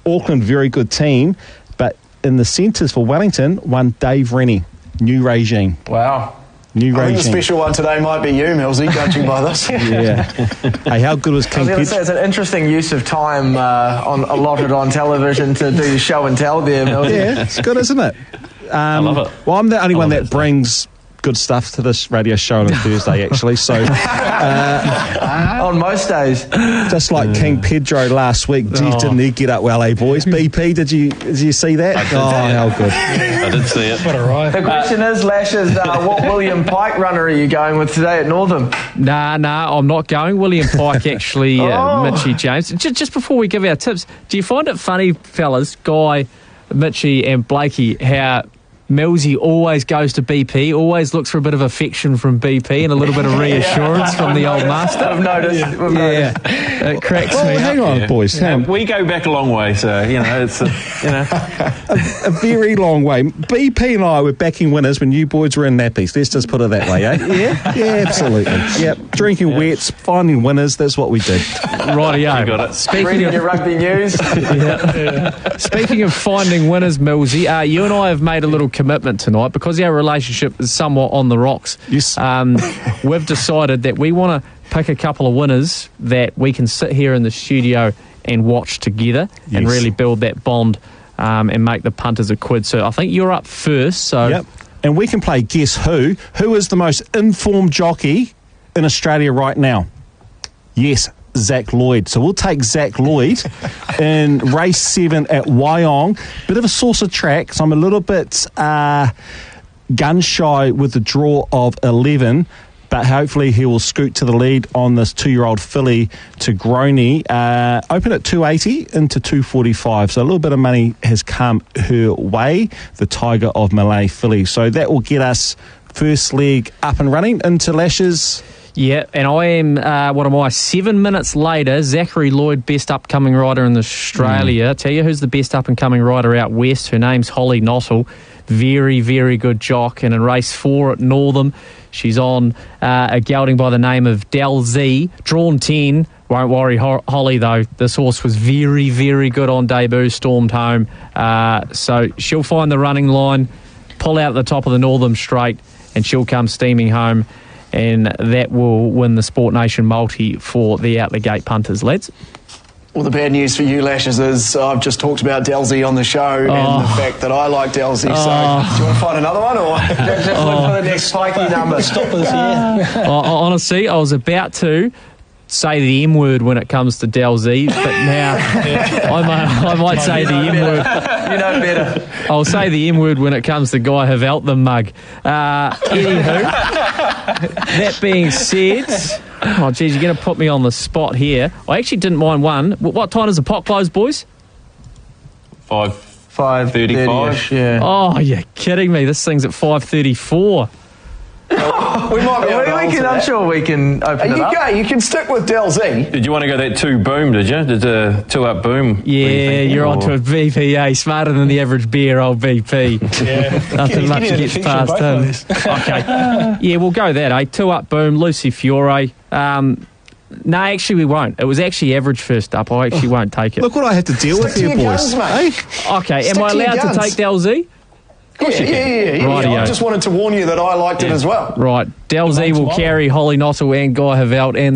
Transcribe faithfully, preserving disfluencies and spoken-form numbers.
Auckland, very good team. But in the centres for Wellington, one Dave Rennie, new regime. Wow. New I regime. think the special one today might be you, Millsy, judging by this. Yeah. Hey, how good was I King was going to Ped- say, it's an interesting use of time uh, on allotted on television to do your show and tell there, Millsy. Yeah, it's good, isn't it? Um, I love it. Well, I'm the only I one love that it. brings good stuff to this radio show on a Thursday, actually. So, uh, On most days. just like King Pedro last week, geez, Oh. didn't he get up well, eh, boys? B P, did you did you see that? did, oh, yeah. how good. I did see it. What a ride. The question is, Lashes, uh, what William Pike runner are you going with today at Northam? Nah, nah, I'm not going. William Pike, actually, uh, Oh. Mitchie James. Just, just before we give our tips, do you find it funny, fellas, Guy, Mitchie and Blakey, how Millsy always goes to B P, always looks for a bit of affection from B P and a little bit of reassurance from the old master? I've noticed. We've Yeah, noticed. it cracks Well, me hang up. on, Yeah. boys. Hang on. We go back a long way, so, you know, it's, a, you know. A very long way. B P and I were backing winners when you boys were in nappies. Let's just put it that way, eh? Yeah? Yeah, absolutely. Yep. Drinking wets, finding winners, that's what we did. Rightio. You got it. Speaking Reading of, your rugby news. Speaking of finding winners, Millsy, uh, you and I have made a little commitment tonight because our relationship is somewhat on the rocks. Yes. Um, we've decided that we want to pick a couple of winners that we can sit here in the studio and watch together and Yes. really build that bond um, and make the punters a quid. So I think you're up first. So Yep. And we can play Guess Who. Who is the most informed jockey in Australia right now? Yes, Zach Lloyd. So we'll take Zach Lloyd in race seven at Wyong. Bit of a source of track, so I'm a little bit uh, gun shy with the draw of eleven. But hopefully he will scoot to the lead on this two-year-old filly to Groney. Uh, open at two eighty into two forty-five. So a little bit of money has come her way, the Tiger of Malay filly. So that will get us first leg up and running into Lashes. yeah, and I am, uh, what am I, seven minutes later, Zachary Lloyd, best upcoming rider in Australia. Tell you who's the best up-and-coming rider out west. Her name's Holly Knottle. Very, very good jock. And in race four at Northam, she's on uh, a gelding by the name of Del Z, drawn ten. Won't worry, Ho- Holly, though. This horse was very, very good on debut, stormed home. Uh, so she'll find the running line, pull out at the top of the Northam straight, and she'll come steaming home. And that will win the Sport Nation multi for the out the gate punters, lads. Well, the bad news for you, Lashes, is I've just talked about Delzy on the show and the fact that I like Delzy. So, do you want to find another one, or Just look for the next spiky number. Stoppers, yeah. I, I, honestly, I was about to say the M word when it comes to Del Z, but now I, may, I might say the M word. You know better. I'll say the M word when it comes to Guy Havelt the mug. Uh, anywho, that being said, oh geez, you're going to put me on the spot here. I actually didn't mind one. What what time does the pot close, boys? Five. Five thirty-five. Yeah. Oh, you're kidding me. This thing's at five thirty-four. we might be able to we, we can, alter I'm that. sure we can open it You up. go. You can stick with Delzy. Did you want to go that two boom, did you? Did the two up boom? What are you Yeah, thinking? you're Or- onto a V P A, smarter than the average beer, old V P. Yeah. Nothing Get- much get in gets the past picture of him. both of Okay. Yeah, we'll go that, eh? Two up, boom, Lucy Fiore. Um, no, actually, we won't. It was actually average first up. I actually won't take it. Look what I had to deal with Stick to here, your boys. guns, mate. Hey? Okay, Stick am I to your allowed to guns. take Del Z? Yeah, yeah, yeah, yeah, yeah. Rightio. I just wanted to warn you that I liked it as well. Right, Del Z will tomorrow. carry Holly Knottle and Guy Havelt and